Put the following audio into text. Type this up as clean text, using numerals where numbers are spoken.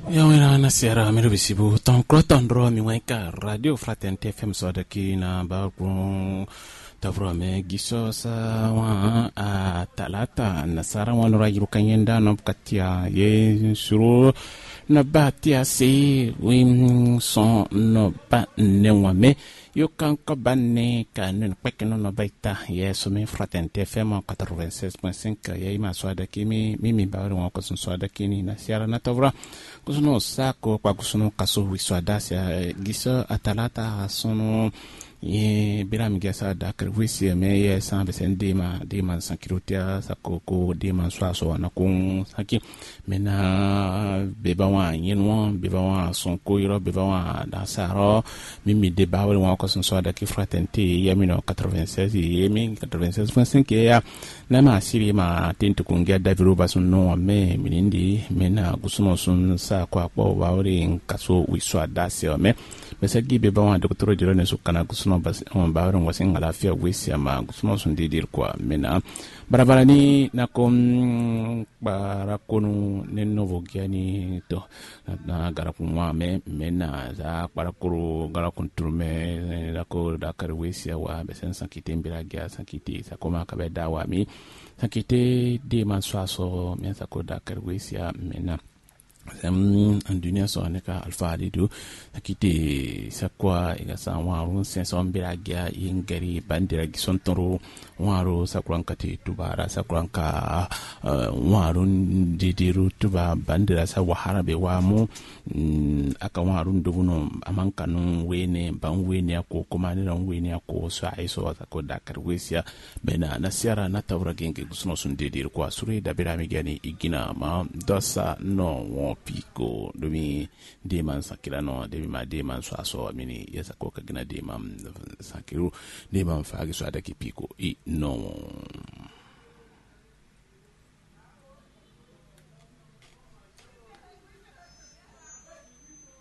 Yawena na sera mero bisibu ton kroton ro mi wanka radio fraternité FM so da ki na ba ku tavro me giso sa wa a talata nasara wa no rayu kanyenda no katia ye suru na batia se wim son no ba ne wa me yo kan ko banne kan pek no no baita ye so me fraternité FM 96.5 ye ma so da ki mi ba ro ko so da ki ni na sera na tavro kusuno sako kwa kusuno kaso wiswadasya gisa atalata sono ye biram gesa da krwisi me ye san besen dema sankirutia sako ko dema swaso na kun saki mena bebawa yenwa bebawa son ko yoro bebawa da saro mimi debawa wa ko son so da ki fraternité yemino 96 yemi 96.5 ya na ma siri ma tintu kungia daviro basun no me minindi mena kusuno sun sa kwa bawri kaso wiswa dasio me besagi be bawa doktoro jiro ne sukana kusuno bas on bawri wasin alafia wisi ama kusuno sun didir kwa mena barabara ni na kom barakonu ne novo giani to na garakunwa me mena za barakuru garakuntume dako dakar wisi wa besen sankitembira gya sankiti sakoma kabeda wa mi sakite de manswaso men sako dakar wisi mena en dunia so aneka alfa alidu akite sakwa igasa waru senso mbiragia ingeri bandira gisontoro waru sakwankati tubara sakwanka waru didiru tuba bandira sa waharabe wamu aka waru ndubuno amankanu wene banwene ako komanira wene ako so aiso sako dakar wesia bena nasiara na tawra genge gusuno sundidir kwa suri dabira migani igina ma dosa no piko domi deman sakira no demi ma deman so aso mini yesa ko kagina deman sakiru deman faagi so adaki piko i no